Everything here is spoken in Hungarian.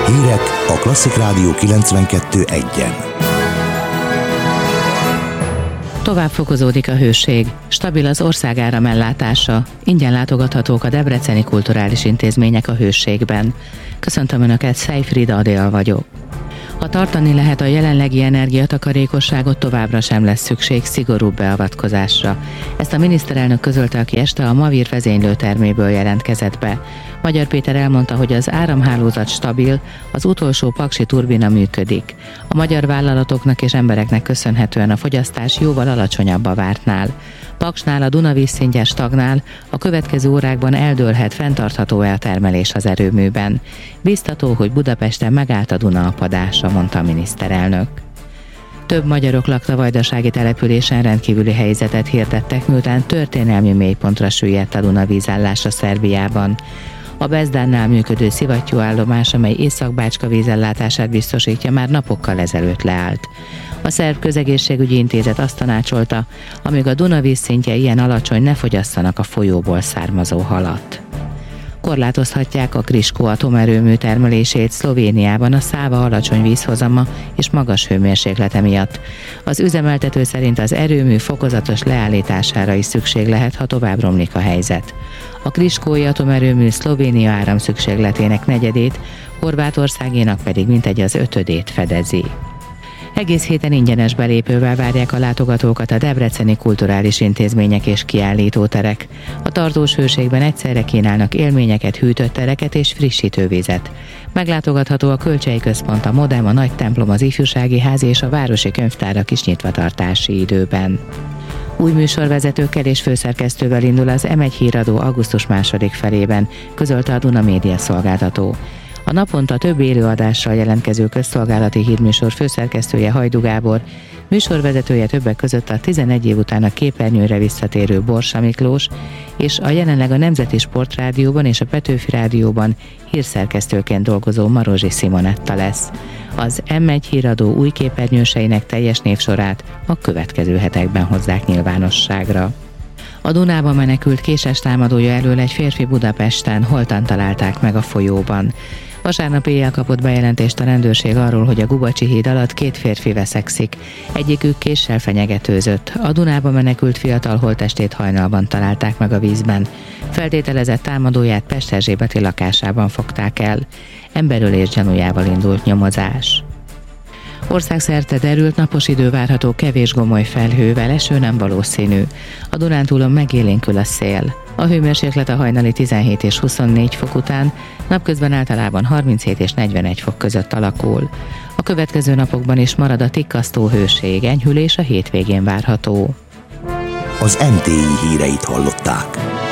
Hírek a Klasszik Rádió 92.1-en. Tovább fokozódik a hőség, stabil az ország áramellátása, ingyen látogathatók a debreceni kulturális intézmények a hőségben. Köszöntöm Önöket, Szejfrida Adél vagyok. Ha tartani lehet a jelenlegi energiatakarékosságot, továbbra sem lesz szükség szigorúbb beavatkozásra. Ezt a miniszterelnök közölte, aki este a Mavir vezénylőterméből jelentkezett be. Magyar Péter elmondta, hogy az áramhálózat stabil, az utolsó paksi turbina működik. A magyar vállalatoknak és embereknek köszönhetően a fogyasztás jóval alacsonyabb a vártnál. Paksnál a Duna vízszintje stagnál, a következő órákban eldőlhet, fenntartható-e a termelés az erőműben. Biztató, hogy Budapesten megállt a Duna apadása, mondta a miniszterelnök. Több magyarok lakta vajdasági településen rendkívüli helyzetet hirdettek, miután történelmi mélypontra süllyedt a Duna vízállása Szerbiában. A Bezdánnál működő szivattyúállomás, amely Észak-Bácska vízellátását biztosítja, már napokkal ezelőtt leállt. A szerb közegészségügyi intézet azt tanácsolta, amíg a Duna vízszintje ilyen alacsony, ne fogyasszanak a folyóból származó halat. Korlátozhatják a Kriškó atomerőmű termelését Szlovéniában a Száva alacsony vízhozama és magas hőmérséklete miatt. Az üzemeltető szerint az erőmű fokozatos leállítására is szükség lehet, ha tovább romlik a helyzet. A kriškói atomerőmű Szlovénia áramszükségletének negyedét, Horvátországénak pedig mintegy az ötödét fedezi. Egész héten ingyenes belépővel várják a látogatókat a debreceni kulturális intézmények és kiállítóterek. A tartós hőségben egyszerre kínálnak élményeket, hűtött tereket és frissítővizet. Meglátogatható a Kölcsei Központ, a Modem, a Nagy Templom, az Ifjúsági Ház és a városi könyvtárak is nyitvatartási időben. Új műsorvezetőkkel és főszerkesztővel indul az M1 híradó augusztus második felében, közölte a Duna Média szolgáltató. A naponta több élőadással jelentkező közszolgálati hírműsor főszerkesztője Hajdú Gábor, műsorvezetője többek között a 11 év után a képernyőre visszatérő Borsa Miklós, és a jelenleg a Nemzeti Sportrádióban és a Petőfi Rádióban hírszerkesztőként dolgozó Marozsi Simonetta lesz. Az M1 híradó új képernyőseinek teljes névsorát a következő hetekben hozzák nyilvánosságra. A Dunába menekült késes támadója elől egy férfi Budapesten, holtan találták meg a folyóban. Vasárnap éjjel kapott bejelentést a rendőrség arról, hogy a Gubacsi híd alatt két férfi veszekszik. Egyikük késsel fenyegetőzött. A Dunába menekült fiatal holttestét hajnalban találták meg a vízben. Feltételezett támadóját Pesterzsébeti lakásában fogták el. Emberölés gyanújával indult nyomozás. Országszerte derült, napos idő várható kevés gomoly felhővel, eső nem valószínű. A Dunántúlon megélénkül a szél. A hőmérséklet a hajnali 17 és 24 fok után, napközben általában 37 és 41 fok között alakul. A következő napokban is marad a tikkasztó hőség, enyhülés a hétvégén várható. Az NTI híreit hallották.